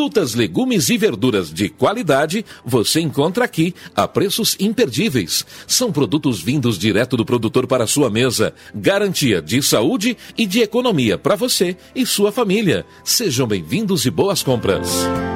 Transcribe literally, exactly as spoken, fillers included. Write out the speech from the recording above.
Frutas, legumes e verduras de qualidade você encontra aqui a preços imperdíveis. São produtos vindos direto do produtor para a sua mesa. Garantia de saúde e de economia para você e sua família. Sejam bem-vindos e boas compras.